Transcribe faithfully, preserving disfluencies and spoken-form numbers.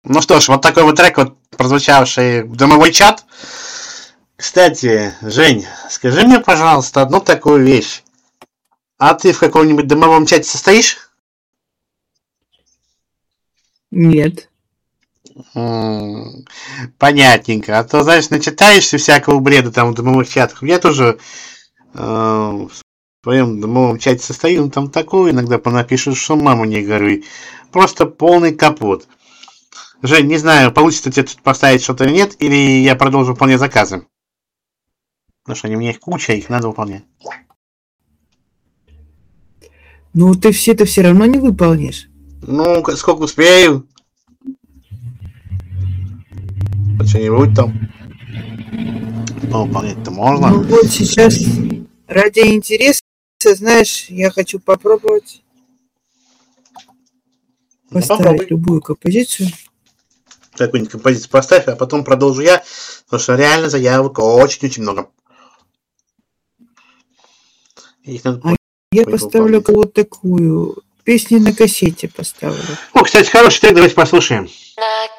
Ну что ж, вот такой вот трек, вот прозвучавший в домовой чат. Кстати, Жень, скажи мне, пожалуйста, одну такую вещь. А ты в каком-нибудь домовом чате состоишь? Нет. М, Понятненько. А то, знаешь, начитаешься всякого бреда там в домовых чатах. Я тоже э, в своем домовом чате состою, ну там такое иногда понапишут, что маму не горюй. Просто полный капот. Жень, не знаю, получится тебе тут поставить что-то или нет, или я продолжу выполнять заказы. Потому что они у меня их куча, их надо выполнять. Ну, ты все-то все равно не выполнишь. Ну, к- сколько успею. Что-нибудь там выполнять-то можно. Ну, вот сейчас ради интереса, знаешь, я хочу попробовать Ну, поставить попробуй. любую композицию. Какую-нибудь композицию поставь, а потом продолжу я. Потому что реально заявок очень-очень много. Их надо А я по- поставлю выполнять. вот такую. Песни на кассете поставлю. О, кстати, хороший трек, давайте послушаем. На